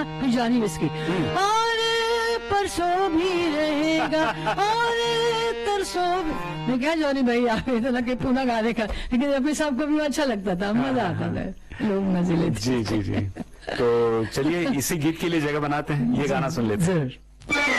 फिर जानी इसकी, और परसों भी रहेगा और तरसों भी। मैं क्या जॉनी भाई आप इतना कि पुनः गाने का, लेकिन रफी साहब को भी अच्छा लगता था, मजा आता था, लोग मजे लेते। जी जी जी। तो चलिए इसी गीत के लिए जगह बनाते हैं, ये गाना सुन लेते हैं। जरूर।